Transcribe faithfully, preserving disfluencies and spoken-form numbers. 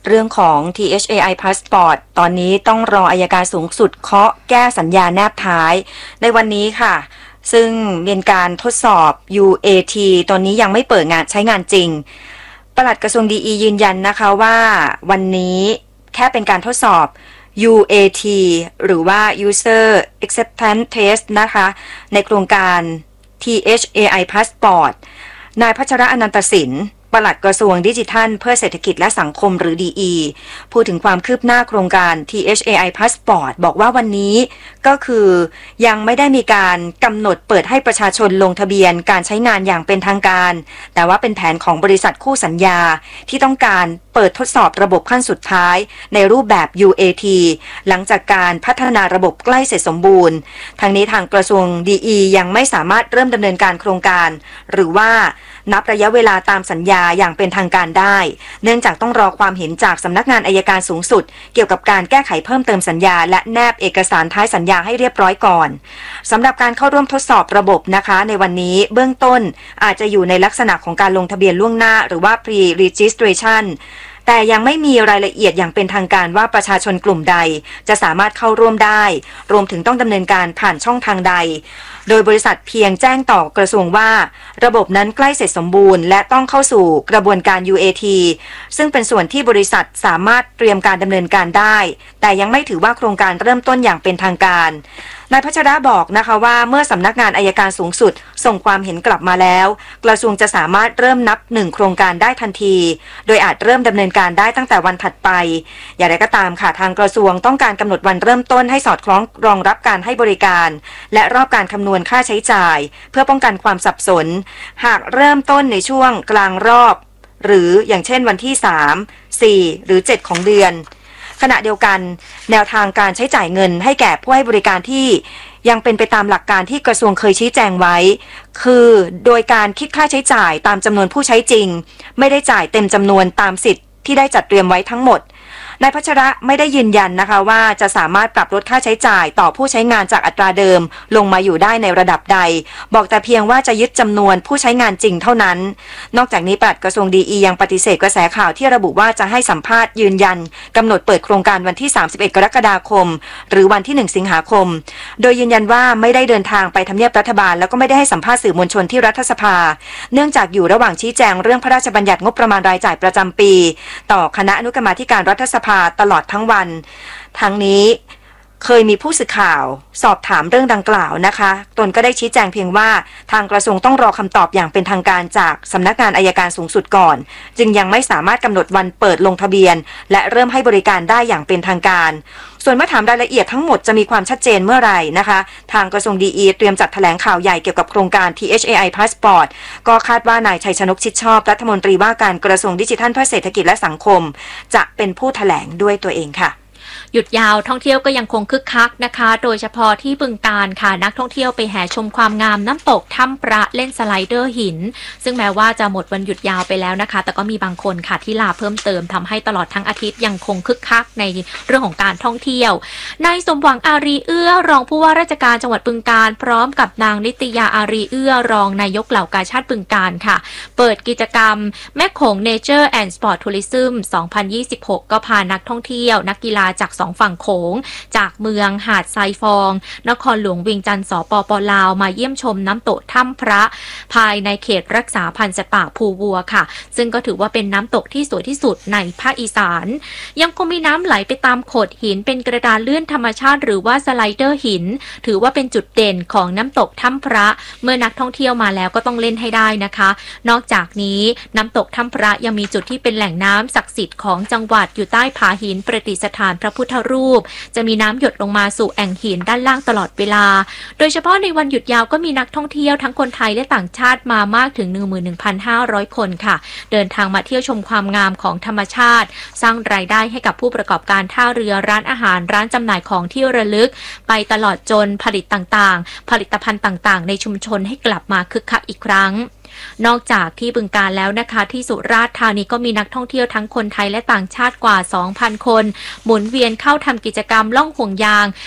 เรื่องของ ที เอช เอ ไอ Passport ตอนนี้ต้องรออัยการสูงสุดเคาะแก้สัญญาแนบท้ายในวันนี้ค่ะซึ่งเป็นการทดสอบ ยู เอ ที ตอนนี้ยังไม่เปิดงานใช้งานจริงปลัดกระทรวงดีอียืนยันนะคะว่าวันนี้แค่เป็นการทดสอบ ยู เอ ที หรือว่า User Acceptance Test นะคะในโครงการ ที เอช เอ ไอ Passport นายพัชระอนันตสินปลัดกระทรวงดิจิทัลเพื่อเศรษฐกิจและสังคมหรือ ดี อี พูดถึงความคืบหน้าโครงการ ที เอช เอ ไอ Passport บอกว่าวันนี้ก็คือยังไม่ได้มีการกำหนดเปิดให้ประชาชนลงทะเบียนการใช้งานอย่างเป็นทางการแต่ว่าเป็นแผนของบริษัทคู่สัญญาที่ต้องการเปิดทดสอบระบบขั้นสุดท้ายในรูปแบบ ยู เอ ที หลังจากการพัฒนาระบบใกล้เสร็จสมบูรณ์ทางนี้ทางกระทรวง ดี อี ยังไม่สามารถเริ่มดำเนินการโครงการหรือว่านับระยะเวลาตามสัญญาอย่างเป็นทางการได้เนื่องจากต้องรอความเห็นจากสำนักงานอัยการสูงสุดเกี่ยวกับการแก้ไขเพิ่มเติมสัญญาและแนบเอกสารท้ายสัญญาให้เรียบร้อยก่อนสำหรับการเข้าร่วมทดสอบระบบนะคะในวันนี้เบื้องต้นอาจจะอยู่ในลักษณะของการลงทะเบียนล่วงหน้าหรือว่า pre-registration แต่ยังไม่มีรายละเอียดอย่างเป็นทางการว่าประชาชนกลุ่มใดจะสามารถเข้าร่วมได้รวมถึงต้องดำเนินการผ่านช่องทางใดโดยบริษัทเพียงแจ้งต่อกระทรวงว่าระบบนั้นใกล้เสร็จสมบูรณ์และต้องเข้าสู่กระบวนการ ยู เอ ที ซึ่งเป็นส่วนที่บริษัทสามารถเตรียมการดำเนินการได้แต่ยังไม่ถือว่าโครงการเริ่มต้นอย่างเป็นทางการนายพัชระบอกนะคะว่าเมื่อสำนักงานอัยการสูงสุดส่งความเห็นกลับมาแล้วกระทรวงจะสามารถเริ่มนับหนึ่งโครงการได้ทันทีโดยอาจเริ่มดำเนินการได้ตั้งแต่วันถัดไปอย่างไรก็ตามค่ะทางกระทรวงต้องการกำหนดวันเริ่มต้นให้สอดคล้องรองรับการให้บริการและรอบการคำนวณค่าใช้จ่ายเพื่อป้องกันความสับสนหากเริ่มต้นในช่วงกลางรอบหรืออย่างเช่นวันที่สาม สี่หรือเจ็ดของเดือนขณะเดียวกันแนวทางการใช้จ่ายเงินให้แก่ผู้ให้บริการที่ยังเป็นไปตามหลักการที่กระทรวงเคยชี้แจงไว้คือโดยการคิดค่าใช้จ่ายตามจำนวนผู้ใช้จริงไม่ได้จ่ายเต็มจำนวนตามสิทธิ์ที่ได้จัดเตรียมไว้ทั้งหมดนายพัชระไม่ได้ยืนยันนะคะว่าจะสามารถปรับลดค่าใช้จ่ายต่อผู้ใช้งานจากอัตราเดิมลงมาอยู่ได้ในระดับใดบอกแต่เพียงว่าจะยึดจำนวนผู้ใช้งานจริงเท่านั้นนอกจากนี้ปลัดกระทรวงดีอียังปฏิเสธกระแสข่าวที่ระบุว่าจะให้สัมภาษณ์ยืนยันกำหนดเปิดโครงการวันที่สามสิบเอ็ดกรกฎาคมหรือวันที่หนึ่งสิงหาคมโดยยืนยันว่าไม่ได้เดินทางไปทำเนียบรัฐบาลแล้วก็ไม่ได้ให้สัมภาษณ์สื่อมวลชนที่รัฐสภาเนื่องจากอยู่ระหว่างชี้แจงเรื่องพระราชบัญญัติงบประมาณรายจ่ายประจำปีต่อคณะอนุกรรมาธิการรัฐสภาตลอดทั้งวันทั้งนี้เคยมีผู้สื่อข่าวสอบถามเรื่องดังกล่าวนะคะตนก็ได้ชี้แจงเพียงว่าทางกระทรวงต้องรอคำตอบอย่างเป็นทางการจากสำนักงานอัยการสูงสุดก่อนจึงยังไม่สามารถกำหนดวันเปิดลงทะเบียนและเริ่มให้บริการได้อย่างเป็นทางการส่วนเมื่อถามรายละเอียดทั้งหมดจะมีความชัดเจนเมื่อไหร่นะคะทางกระทรวงดีอีเตรียมจัดแถลงข่าวใหญ่เกี่ยวกับโครงการ ที เอช เอ ไอ Passport ก็คาดว่านายชัยชนกชิดชอบรัฐมนตรีว่าการกระทรวงดิจิทัลเพื่อเศรษฐกิจและสังคมจะเป็นผู้แถลงด้วยตัวเองค่ะหยุดยาวท่องเที่ยวก็ยังคงคึกคักนะคะโดยเฉพาะที่บึงกาฬค่ะนักท่องเที่ยวไปแห่ชมความงามน้ำตกถ้ำพระเล่นสไลเดอร์หินซึ่งแม้ว่าจะหมดวันหยุดยาวไปแล้วนะคะแต่ก็มีบางคนค่ะที่ลาเพิ่มเติมทำให้ตลอดทั้งอาทิตย์ยังคงคึกคักในเรื่องของการท่องเที่ยวนายสมหวังอารีเอื้อรองผู้ว่าราชการจังหวัดบึงกาฬพร้อมกับนางนิตยาอารีเอื้อรองนายกเหล่ากาชาดบึงกาฬค่ะเปิดกิจกรรมแม่โขง Nature and Sport Tourism สองพันยี่สิบหกก็พานักท่องเที่ยวนักกีฬาจากสองฝั่งโขงจากเมืองหาดทรายฟองนครหลวงเวียงจันทร์สปป.ลาวมาเยี่ยมชมน้ำตกถ้ำพระภายในเขตรักษาพันธุ์สัตว์ป่าภูวัวค่ะซึ่งก็ถือว่าเป็นน้ำตกที่สวยที่สุดในภาคอีสานยังคงมีน้ำไหลไปตามโขดหินเป็นกระดานเลื่อนธรรมชาติหรือว่าสไลเดอร์หินถือว่าเป็นจุดเด่นของน้ำตกถ้ำพระเมื่อนักท่องเที่ยวมาแล้วก็ต้องเล่นให้ได้นะคะนอกจากนี้น้ำตกถ้ำพระยังมีจุดที่เป็นแหล่งน้ำศักดิ์สิทธิ์ของจังหวัดอยู่ใต้ผาหินประดิษฐานพระพุทธรูปจะมีน้ำหยดลงมาสู่แอ่งหินด้านล่างตลอดเวลาโดยเฉพาะในวันหยุดยาวก็มีนักท่องเที่ยวทั้งคนไทยและต่างชาติมามากถึง หนึ่งหมื่นหนึ่งพันห้าร้อย คนค่ะเดินทางมาเที่ยวชมความงามของธรรมชาติสร้างรายได้ให้กับผู้ประกอบการท่าเรือร้านอาหารร้านจำหน่ายของที่ระลึกไปตลอดจนผลิตต่างๆผลิตภัณฑ์ต่างๆในชุมชนให้กลับมาคึกคักอีกครั้งนอกจากที่บึงกาฬแล้วนะคะที่สุราษฎร์ธานีก็มีนักท่องเที่ยวทั้งคนไทยและต่างชาติกว่า สองพัน คนหมุนเวียนเข้าทำกิจกรรมล่องห่วงยาง